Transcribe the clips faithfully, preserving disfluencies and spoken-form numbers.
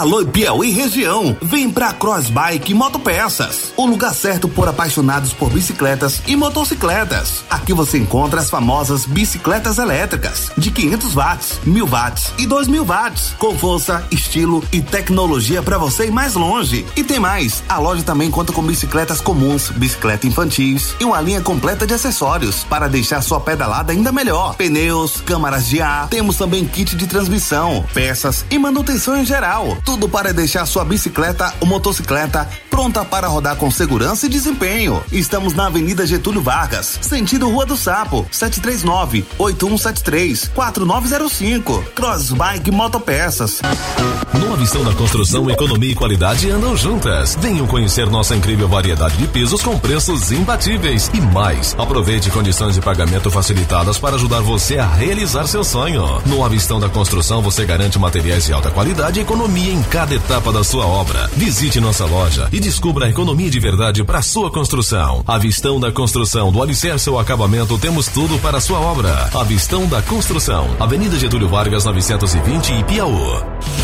Alô Piauí região, vem pra Cross Bike Motopeças, o lugar certo por apaixonados por bicicletas e motocicletas. Aqui você encontra as famosas bicicletas elétricas de quinhentos watts, mil watts e dois mil watts, com força, estilo e tecnologia para você ir mais longe. E tem mais, a loja também conta com bicicletas comuns, bicicleta infantis e uma linha completa de acessórios para deixar sua pedalada ainda melhor. Pneus, câmaras de ar, temos também kit de transmissão, peças e manutenção em geral. Tudo para deixar sua bicicleta ou motocicleta pronta para rodar com segurança e desempenho. Estamos na Avenida Getúlio Vargas, sentido Rua do Sapo, sete três nove, oito um sete três, quatro nove zero cinco. Cross Bike Motopeças. No Avistão da Construção, economia e qualidade andam juntas. Venham conhecer nossa incrível variedade de pisos com preços imbatíveis. E mais, aproveite condições de pagamento facilitadas para ajudar você a realizar seu sonho. No Avistão da Construção, você garante materiais de alta qualidade e economia em cada etapa da sua obra. Visite nossa loja e descubra a economia de verdade para sua construção. Avistão da Construção, do alicerce ao acabamento, temos tudo para a sua obra. Avistão da Construção, Avenida Getúlio Vargas, novecentos e vinte, Ipiaú.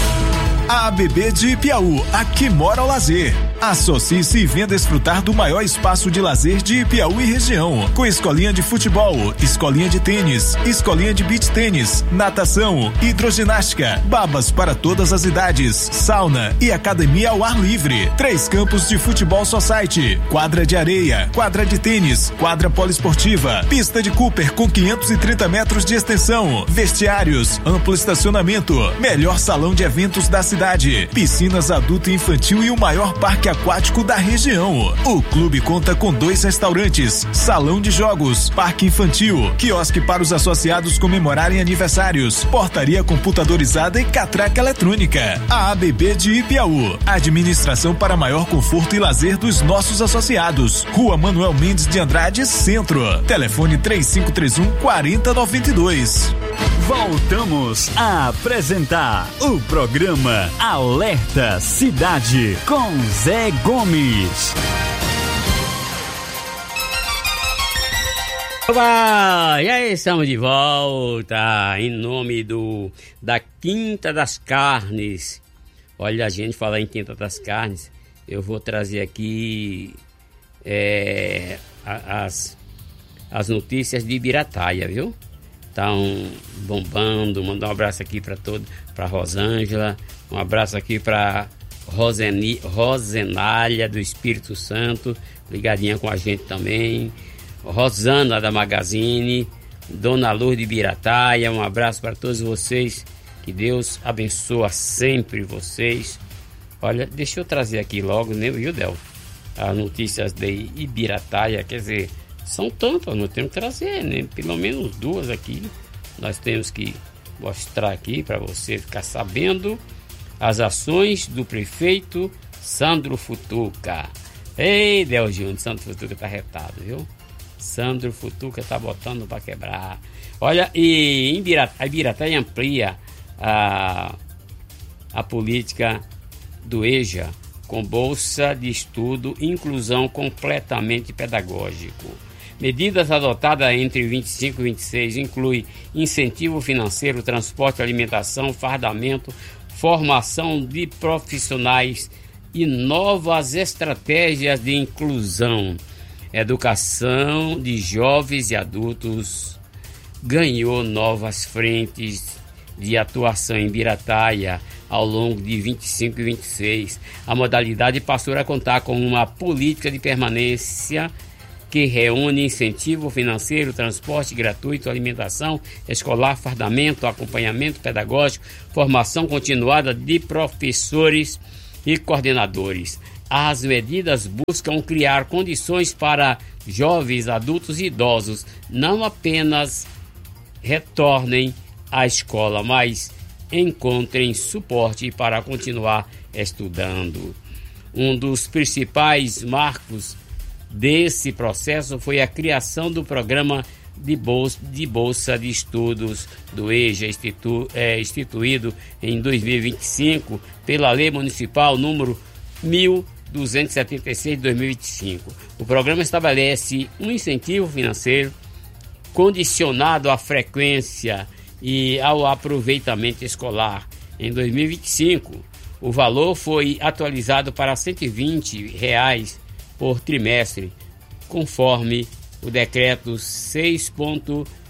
A A B B de Ipiaú, aqui mora o lazer. Associe-se e venha desfrutar do maior espaço de lazer de Ipiaú e região, com escolinha de futebol, escolinha de tênis, escolinha de beach tênis, natação, hidroginástica, babas para todas as idades, sauna e academia ao ar livre. Três campos de futebol society, quadra de areia, quadra de tênis, quadra poliesportiva, pista de Cooper com quinhentos e trinta metros de extensão, vestiários, amplo estacionamento, melhor salão de eventos da cidade, piscinas adulto e infantil e o maior parque aquático da região. O clube conta com dois restaurantes, salão de jogos, parque infantil, quiosque para os associados comemorarem aniversários, portaria computadorizada e catraca eletrônica. A A B B de Ipiaú, administração para maior conforto e lazer dos nossos associados. Rua Manuel Mendes de Andrade, Centro. Telefone três cinco três um, quatro zero nove dois. Voltamos a apresentar o programa Alerta Cidade com Zé Gomes. Olá, e aí, estamos de volta em nome do da Quinta das Carnes. Olha, a gente fala em Quinta das Carnes, eu vou trazer aqui é, as, as notícias de Ibirataia, viu? Estão bombando. Mandar um abraço aqui para todo, para Rosângela, um abraço aqui para Rosenália do Espírito Santo, ligadinha com a gente também. Rosana da Magazine, Dona Lourdes de Ibirataia, um abraço para todos vocês, que Deus abençoa sempre vocês. Olha, deixa eu trazer aqui logo, né, viu, Del? As notícias de Ibirataia, quer dizer, são tantas, nós temos que trazer, né? Pelo menos duas aqui. Nós temos que mostrar aqui para você ficar sabendo as ações do prefeito Sandro Futuca. Ei, Del Júnior, Sandro Futuca tá retado, viu? Sandro Futuca tá botando para quebrar. Olha, e Ibirataia, Ibirataia amplia a, a política do EJA com bolsa de estudo e inclusão completamente pedagógico. Medidas adotadas entre vinte e cinco e vinte e seis incluem incentivo financeiro, transporte, alimentação, fardamento, formação de profissionais e novas estratégias de inclusão. Educação de jovens e adultos ganhou novas frentes de atuação em Ibirataia ao longo de vinte e cinco e vinte e seis. A modalidade passou a contar com uma política de permanência que reúne incentivo financeiro, transporte gratuito, alimentação escolar, fardamento, acompanhamento pedagógico, formação continuada de professores e coordenadores. As medidas buscam criar condições para jovens, adultos e idosos não apenas retornem à escola, mas encontrem suporte para continuar estudando. Um dos principais marcos desse processo foi a criação do programa de bolsa de, bolsa de estudos do EJA, institu, é, instituído em dois mil e vinte e cinco pela Lei Municipal número mil duzentos e setenta e seis de dois mil e vinte e cinco. O programa estabelece um incentivo financeiro condicionado à frequência e ao aproveitamento escolar. Em dois mil e vinte e cinco, O valor foi atualizado para cento e vinte reais por trimestre, conforme o decreto seis ponto quinhentos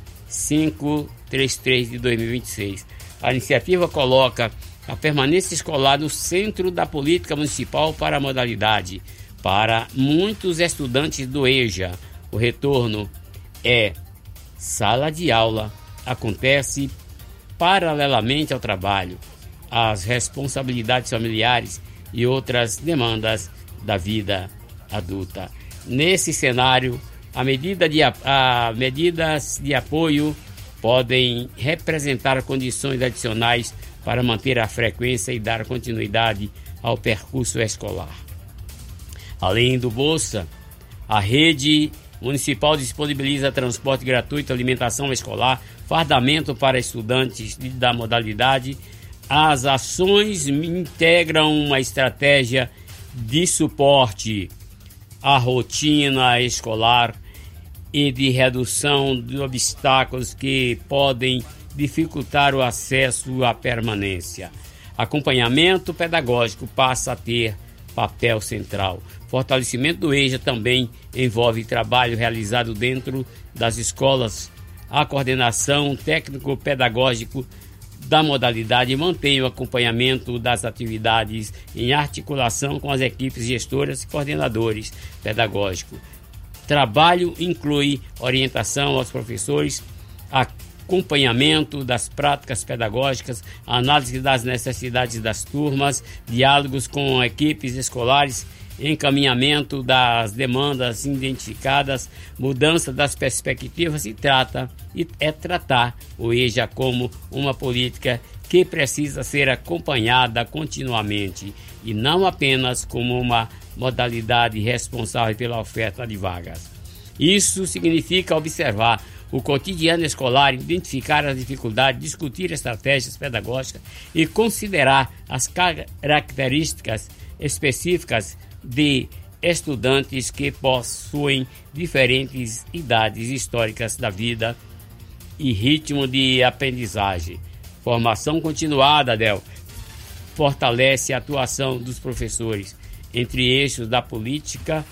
e trinta e três de dois mil e vinte e seis. A iniciativa coloca a permanência escolar no centro da política municipal para a modalidade. Para muitos estudantes do EJA, o retorno é sala de aula, acontece paralelamente ao trabalho, às responsabilidades familiares e outras demandas da vida adulta. Nesse cenário, a medida de, a, medidas de apoio podem representar condições adicionais para manter a frequência e dar continuidade ao percurso escolar. Além do Bolsa, a rede municipal disponibiliza transporte gratuito, alimentação escolar, fardamento para estudantes da modalidade. As ações integram uma estratégia de suporte à rotina escolar e de redução de obstáculos que podem dificultar o acesso à permanência. Acompanhamento pedagógico passa a ter papel central. Fortalecimento do EJA também envolve trabalho realizado dentro das escolas. A coordenação técnico-pedagógico da modalidade mantém o acompanhamento das atividades em articulação com as equipes gestoras e coordenadores pedagógicos. Trabalho inclui orientação aos professores, acompanhamento das práticas pedagógicas, análise das necessidades das turmas, diálogos com equipes escolares, encaminhamento das demandas identificadas, mudança das perspectivas e trata e é tratar o EJA como uma política que precisa ser acompanhada continuamente e não apenas como uma modalidade responsável pela oferta de vagas. Isso significa observar o cotidiano escolar, identificar as dificuldades, discutir estratégias pedagógicas e considerar as características específicas de estudantes que possuem diferentes idades históricas da vida e ritmo de aprendizagem. Formação continuada, Del, fortalece a atuação dos professores entre eixos da política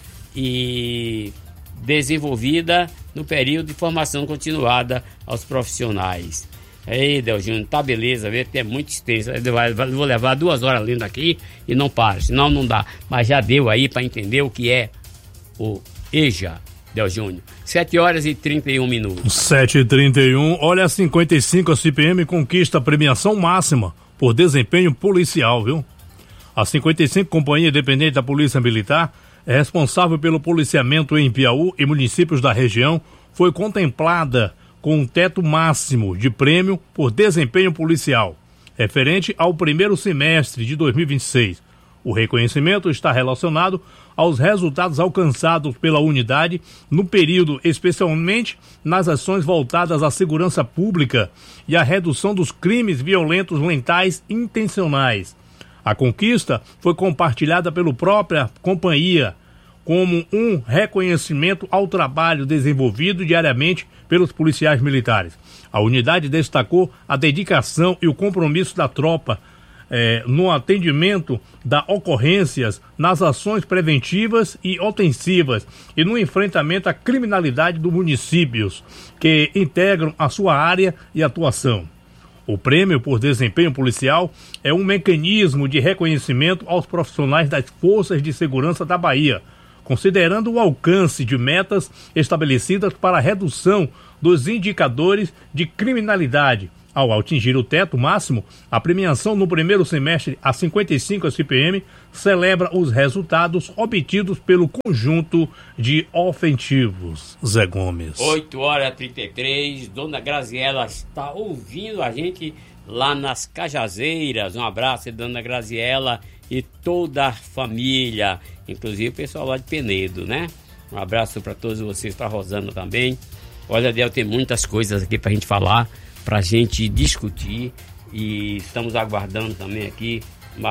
e desenvolvida no período de formação continuada aos profissionais. Ei, Del Júnior, tá beleza, vê que é muito extenso. Eu vou levar duas horas lendo aqui e não para, senão não dá. Mas já deu aí para entender o que é o EJA, Del Júnior. sete horas e trinta e um minutos. sete e trinta e um, olha, a cinquenta e cinco a C P M conquista a premiação máxima por desempenho policial, viu? A cinquenta e cinco, Companhia Independente da Polícia Militar, é responsável pelo policiamento em Piauí e municípios da região, foi contemplada com um teto máximo de prêmio por desempenho policial, referente ao primeiro semestre de dois mil e vinte e seis. O reconhecimento está relacionado aos resultados alcançados pela unidade no período, especialmente nas ações voltadas à segurança pública e à redução dos crimes violentos letais intencionais. A conquista foi compartilhada pela própria companhia como um reconhecimento ao trabalho desenvolvido diariamente pelos policiais militares. A unidade destacou a dedicação e o compromisso da tropa eh, no atendimento das ocorrências, nas ações preventivas e ofensivas e no enfrentamento à criminalidade dos municípios que integram a sua área e atuação. O prêmio por desempenho policial é um mecanismo de reconhecimento aos profissionais das Forças de Segurança da Bahia, considerando o alcance de metas estabelecidas para a redução dos indicadores de criminalidade. Ao atingir o teto máximo, a premiação no primeiro semestre a cinquenta e cinco C P M celebra os resultados obtidos pelo conjunto de ofensivos. Zé Gomes. oito horas e trinta e três, Dona Graziela está ouvindo a gente lá nas Cajazeiras. Um abraço, Dona Graziela e toda a família, inclusive o pessoal lá de Penedo, né? Um abraço para todos vocês, para a Rosana também. Olha, Del, tem muitas coisas aqui para a gente falar, para a gente discutir, e estamos aguardando também aqui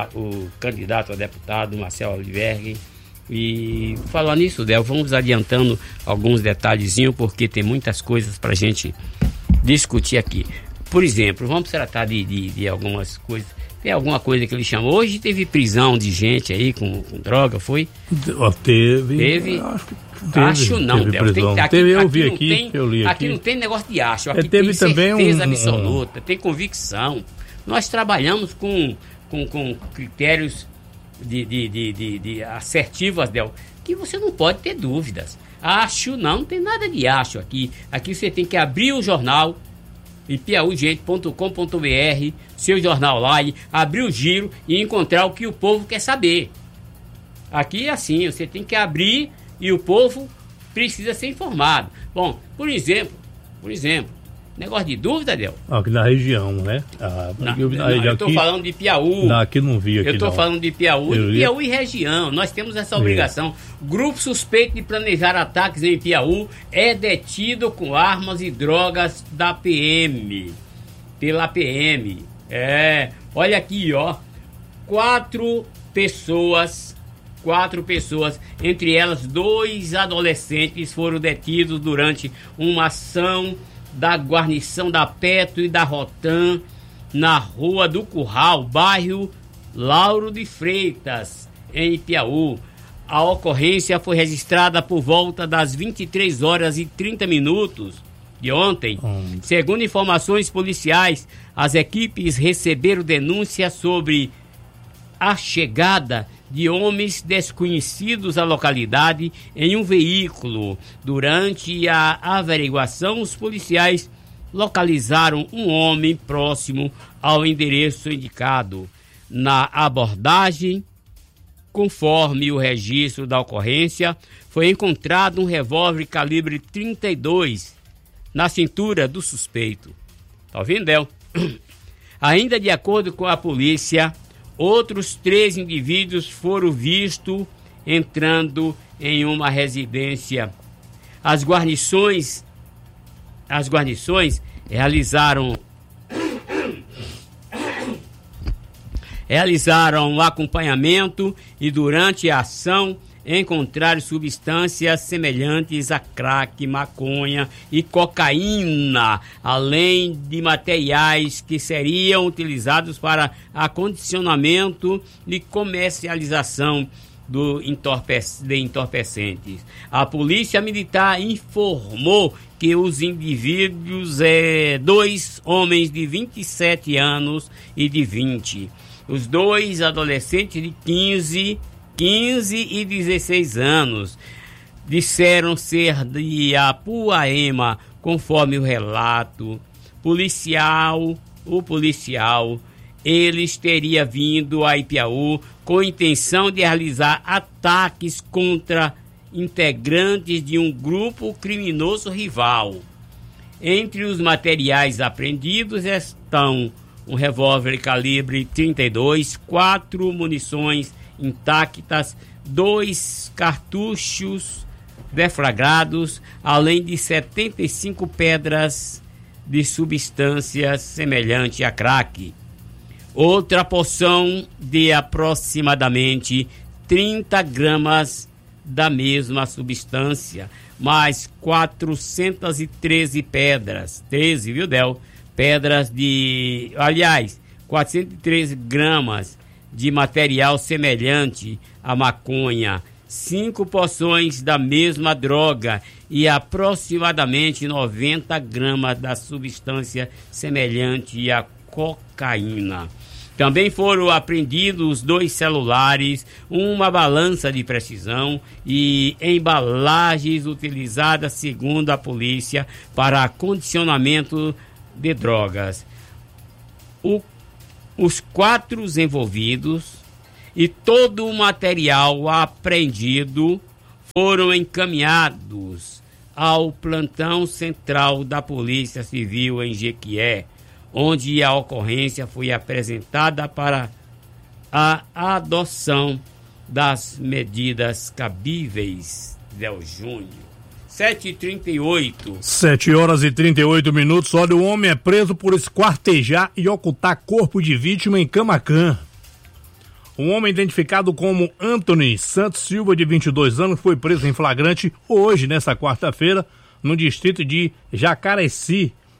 o candidato a deputado, Marcelo Olivergue. E falar nisso, Del, vamos adiantando alguns detalhezinhos, porque tem muitas coisas para a gente discutir aqui. Por exemplo, vamos tratar de, de, de algumas coisas Tem alguma coisa que ele chamou? Hoje teve prisão de gente aí com, com droga, foi? Teve. Teve? Acho, que teve, acho não, teve Del. Tem, aqui, teve, eu aqui vi não aqui, tem, eu li aqui. Aqui não tem negócio de acho, aqui é, teve tem também certeza um, absoluta, um... tem convicção. Nós trabalhamos com, com, com critérios de, de, de, de, de assertivos, Del, que você não pode ter dúvidas. Acho não, não tem nada de acho aqui. Aqui você tem que abrir o jornal em piauí gente ponto com ponto b r, seu jornal lá, e abrir o giro e encontrar o que o povo quer saber. Aqui é assim, você tem que abrir e o povo precisa ser informado. Bom, por exemplo, por exemplo, negócio de dúvida, Del? Aqui na região, né? Ah, não, eu, não, eu estou falando de Piauí. Não, aqui não vi aqui. Eu estou falando de Piauí, Piauí região. Nós temos essa obrigação. É. Grupo suspeito de planejar ataques em Piauí é detido com armas e drogas da P M. Pela P M. É. Olha aqui, ó. Quatro pessoas, quatro pessoas, entre elas dois adolescentes, foram detidos durante uma ação da guarnição da Petro e da Rotan na Rua do Curral, bairro Lauro de Freitas, em Ipiaú. A ocorrência foi registrada por volta das vinte e três horas e trinta minutos de ontem. Hum. Segundo informações policiais, as equipes receberam denúncia sobre a chegada de homens desconhecidos à localidade em um veículo. Durante a averiguação, os policiais localizaram um homem próximo ao endereço indicado. Na abordagem, conforme o registro da ocorrência, foi encontrado um revólver calibre trinta e dois na cintura do suspeito. Tá ouvindo, Del? Ainda de acordo com a polícia, outros três indivíduos foram vistos entrando em uma residência. As guarnições, as guarnições realizaram, realizaram um acompanhamento e durante a ação encontraram substâncias semelhantes a crack, maconha e cocaína, além de materiais que seriam utilizados para acondicionamento e comercialização do entorpe- de entorpecentes. A polícia militar informou que os indivíduos, é, dois homens de vinte e sete anos e de vinte, os dois adolescentes de quinze e dezesseis anos, disseram ser de Apuaema, conforme o relato policial, o policial, eles teriam vindo a Ipiaú com a intenção de realizar ataques contra integrantes de um grupo criminoso rival. Entre os materiais apreendidos estão um revólver calibre trinta e dois, quatro munições intactas, dois cartuchos deflagrados, além de setenta e cinco pedras de substâncias semelhante a crack. Outra porção de aproximadamente trinta gramas da mesma substância, mais quatrocentas e treze pedras, treze, viu, Del? Pedras de, aliás, quatrocentas e treze gramas de material semelhante à maconha, cinco porções da mesma droga e aproximadamente noventa gramas da substância semelhante à cocaína. Também foram apreendidos dois celulares, uma balança de precisão e embalagens utilizadas, segundo a polícia, para acondicionamento de drogas. O Os quatro envolvidos e todo o material apreendido foram encaminhados ao plantão central da Polícia Civil em Jequié, onde a ocorrência foi apresentada para a adoção das medidas cabíveis. Del Júnior. sete e trinta e oito. sete horas e trinta e oito minutos. Olha, o homem é preso por esquartejar e ocultar corpo de vítima em Camaquã. Um homem identificado como Antony Santos Silva, de vinte e dois anos, foi preso em flagrante hoje, nesta quarta-feira, no distrito de Jacareci,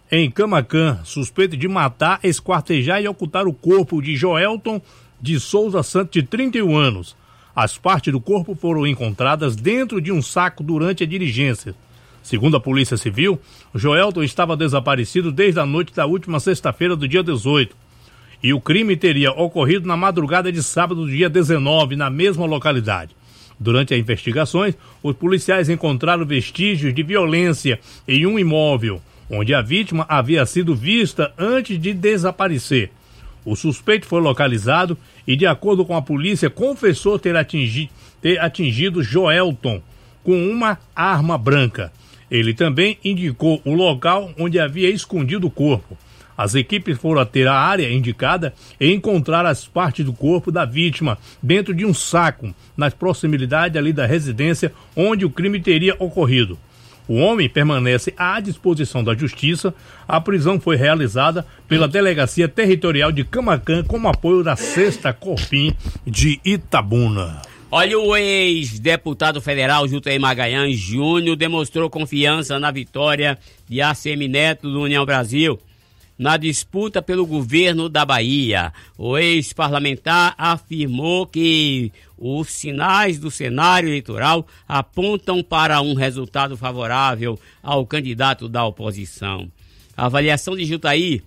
em Camaquã, suspeito de matar, esquartejar e ocultar o corpo de Joelton de Souza Santos, de trinta e um anos. As partes do corpo foram encontradas dentro de um saco durante a diligência. Segundo a Polícia Civil, Joelton estava desaparecido desde a noite da última sexta-feira do dia dezoito. E o crime teria ocorrido na madrugada de sábado do dia dezenove, na mesma localidade. Durante as investigações, os policiais encontraram vestígios de violência em um imóvel, onde a vítima havia sido vista antes de desaparecer. O suspeito foi localizado e, de acordo com a polícia, confessou ter atingido, ter atingido Joelton com uma arma branca. Ele também indicou o local onde havia escondido o corpo. As equipes foram até a área indicada e encontraram as partes do corpo da vítima dentro de um saco, nas proximidades ali da residência onde o crime teria ocorrido. O homem permanece à disposição da Justiça. A prisão foi realizada pela Delegacia Territorial de Camaquã com apoio da sexta Corpim de Itabuna. Olha, o ex-deputado federal Jutaí Magalhães Júnior demonstrou confiança na vitória de A C M Neto do União Brasil na disputa pelo governo da Bahia. O ex-parlamentar afirmou que os sinais do cenário eleitoral apontam para um resultado favorável ao candidato da oposição. A avaliação de Jutaí,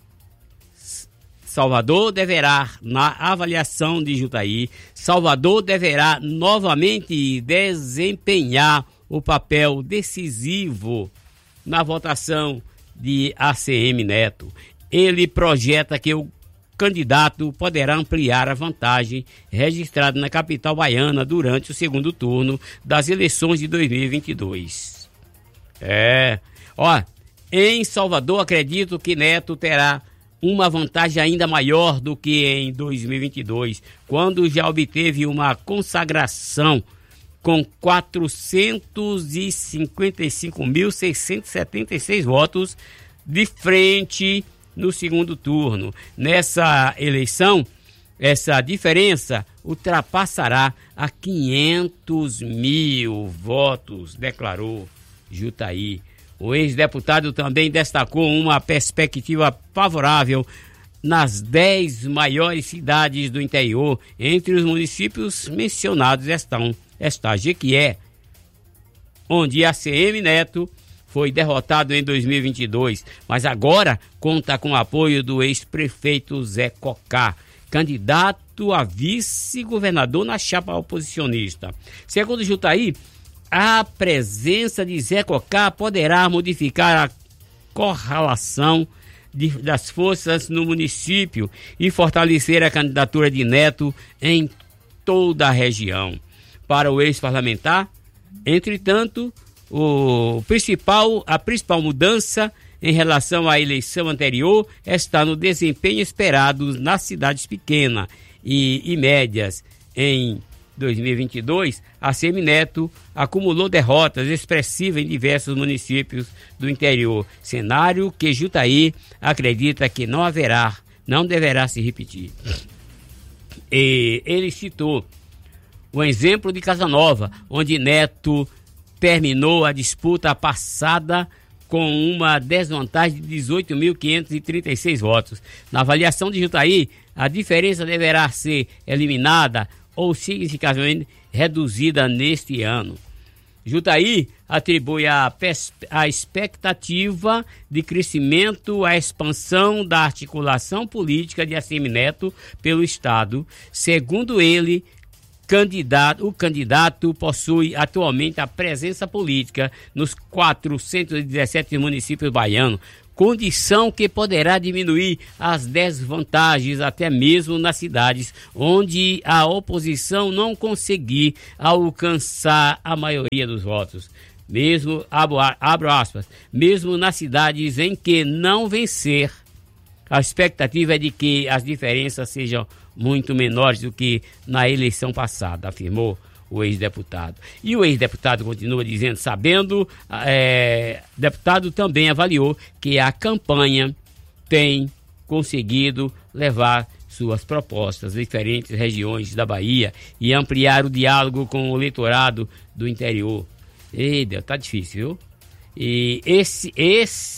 Salvador deverá, na avaliação de Jutaí, Salvador deverá novamente desempenhar o papel decisivo na votação de A C M Neto. Ele projeta que o candidato poderá ampliar a vantagem registrada na capital baiana durante o segundo turno das eleições de dois mil e vinte e dois. É, ó, em Salvador acredito que Neto terá uma vantagem ainda maior do que em dois mil e vinte e dois, quando já obteve uma consagração com quatrocentos e cinquenta e cinco mil, seiscentos e setenta e seis votos de frente no segundo turno. Nessa eleição, essa diferença ultrapassará a quinhentos mil votos, declarou Jutaí. O ex-deputado também destacou uma perspectiva favorável nas dez maiores cidades do interior. Entre os municípios mencionados estão está Jequié, onde A C M Neto foi derrotado em dois mil e vinte e dois, mas agora conta com o apoio do ex-prefeito Zé Cocá, candidato a vice-governador na chapa oposicionista. Segundo Jutaí, a presença de Zé Cocá poderá modificar a correlação de, das forças no município e fortalecer a candidatura de Neto em toda a região. Para o ex-parlamentar, entretanto, o principal, a principal mudança em relação à eleição anterior está no desempenho esperado nas cidades pequenas e, e médias. Em dois mil e vinte e dois, A C M Neto acumulou derrotas expressivas em diversos municípios do interior, cenário que Jutaí acredita que não haverá, não deverá se repetir. E ele citou o exemplo de Casanova, onde Neto terminou a disputa passada com uma desvantagem de dezoito mil quinhentos e trinta e seis votos. Na avaliação de Jutaí, a diferença deverá ser eliminada ou significativamente reduzida neste ano. Jutaí atribui a, pers- a expectativa de crescimento à expansão da articulação política de A C M Neto pelo Estado. Segundo ele, Candidato, o candidato possui atualmente a presença política nos quatrocentos e dezessete municípios baianos, condição que poderá diminuir as desvantagens até mesmo nas cidades onde a oposição não conseguir alcançar a maioria dos votos. Mesmo, abro, abro aspas, mesmo nas cidades em que não vencer, a expectativa é de que as diferenças sejam muito menores do que na eleição passada, afirmou o ex-deputado. E o ex-deputado continua dizendo, sabendo, é, deputado também avaliou que a campanha tem conseguido levar suas propostas a diferentes regiões da Bahia e ampliar o diálogo com o eleitorado do interior. Ei, Deus, tá difícil, viu? E esse, esse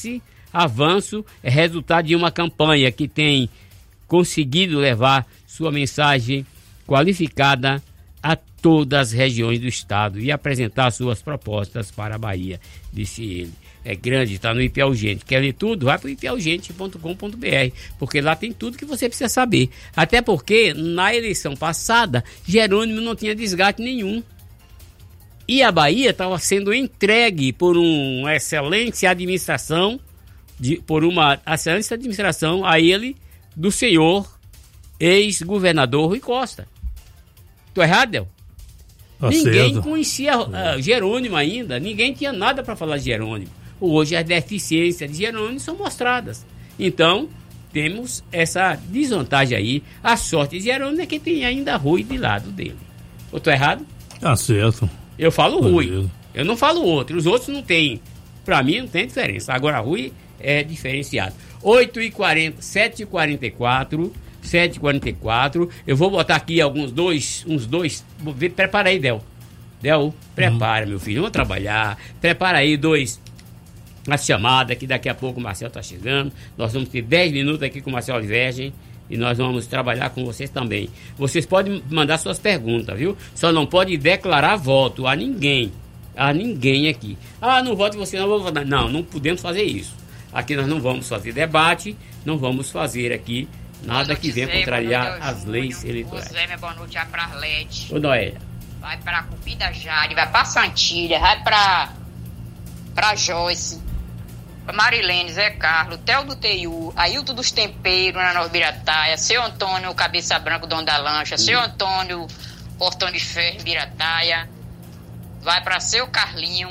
avanço é resultado de uma campanha que tem conseguido levar sua mensagem qualificada a todas as regiões do estado e apresentar suas propostas para a Bahia, disse ele. É grande, está no I P A Urgente. Quer ler tudo? Vai para o i p a urgente ponto com ponto b r, porque lá tem tudo que você precisa saber. Até porque, na eleição passada, Jerônimo não tinha desgaste nenhum. E a Bahia estava sendo entregue por uma excelente administração, de, por uma excelente administração a ele, do senhor ex-governador Rui Costa. Tô errado, Del? Tá ninguém certo. conhecia uh, Jerônimo ainda, ninguém tinha nada para falar de Jerônimo. Hoje as deficiências de Jerônimo são mostradas. Então, temos essa desvantagem aí. A sorte de Jerônimo é que tem ainda Rui de lado dele. Eu tô errado? Tá certo. Eu falo Rui. Beleza. Eu não falo outro. Os outros não tem. Pra mim não tem diferença. Agora Rui é diferenciado. oito e quarenta, sete e quarenta e quatro. sete e quarenta e quatro. Eu vou botar aqui alguns dois. Uns dois. Prepara aí, Del. Del, prepara, uhum. meu filho. Vamos trabalhar. Prepara aí dois. A chamada, que daqui a pouco o Marcelo está chegando. Nós vamos ter dez minutos aqui com o Marcelo Olivergem e nós vamos trabalhar com vocês também. Vocês podem mandar suas perguntas, viu? Só não pode declarar voto a ninguém. A ninguém aqui. Ah, não voto em você, não vou votar. Não, não podemos fazer isso. Aqui nós não vamos fazer debate, não vamos fazer aqui nada que venha contrariar as leis eleitorais. José, minha boa noite, vai para Arlete. Ô, Noélia. Vai para Cupida Jade, vai para Santilha, vai para para Joyce. Marilene, Zé Carlos, Theo do Teiu, Ailton dos Temperos, na Nova Birataia, seu Antônio, Cabeça Branca, dono da lancha, uhum. seu Antônio, Portão de Ferro, Birataia, vai para seu Carlinho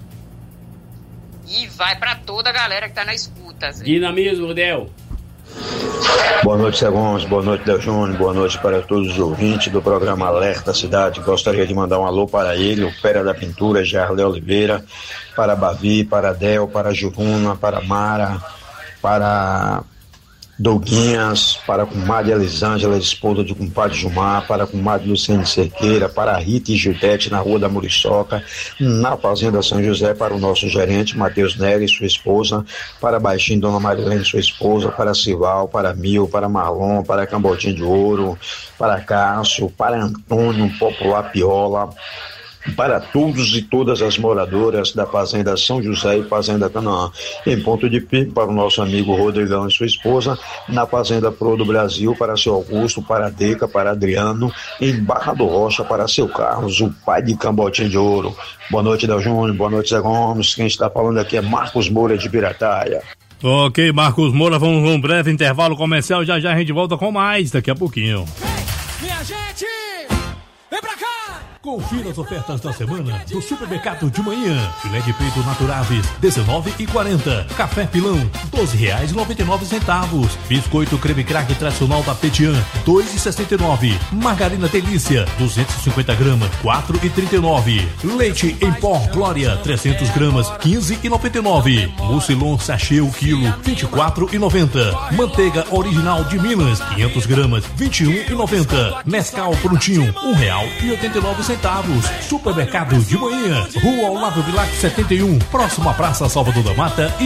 e vai para toda a galera que tá na escuta. Zé. Dinamismo, Del. Boa noite, Zé Gomes, boa noite, Del Júnior, boa noite para todos os ouvintes do programa Alerta Cidade. Gostaria de mandar um alô para ele, o Pera da Pintura, Jarle Oliveira, para Bavi, para Del, para Juruna, para Mara, para Douguinhas, para a comadre Elisângela, esposa do compadre Gilmar, para a comadre Luciane Cerqueira, para a Rita e Gildete na Rua da Muriçoca, na Fazenda São José, para o nosso gerente Matheus Nery e sua esposa, para a Baixinho Dona Marilene, sua esposa, para a Cival, para a Mil, para Marlon, para a Cambotinho de Ouro, para Cássio, para Antônio Popular Piola, para todos e todas as moradoras da Fazenda São José e Fazenda Canaã. Em Ponto de Pico, para o nosso amigo Rodrigão e sua esposa, na Fazenda Pro do Brasil, para seu Augusto, para a Deca, para Adriano, em Barra do Rocha, para seu Carlos, o pai de Cambotinho de Ouro. Boa noite, Del Júnior, boa noite, Zé Gomes. Quem está falando aqui é Marcos Moura de Birataia. Ok, Marcos Moura, vamos num breve intervalo comercial, já já a gente volta com mais daqui a pouquinho. Minha gente, vem pra cá! Confira as ofertas da semana do Supermercado de Manhã. Filé de peito Naturaves, dezenove reais e quarenta centavos. Café Pilão, doze reais e noventa e nove centavos. Biscoito creme craque tradicional da Petian, dois reais e sessenta e nove centavos. Margarina Delícia, duzentos e cinquenta gramas, quatro reais e trinta e nove centavos. Leite em pó Glória, trezentas gramas, quinze reais e noventa e nove centavos. Mucilon sachê o quilo, vinte e quatro reais e noventa centavos. Manteiga original de Minas, quinhentas gramas, vinte e um reais e noventa centavos. Nescau prontinho, um real e oitenta e nove centavos. Supermercado de Manhã, Rua Olavo Bilac setenta e um, próximo à Praça Salvador da Mata.